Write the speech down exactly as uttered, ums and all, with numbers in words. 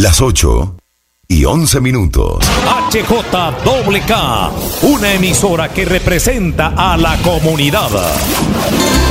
Las ocho y once minutos. H J K, una emisora que representa a la comunidad.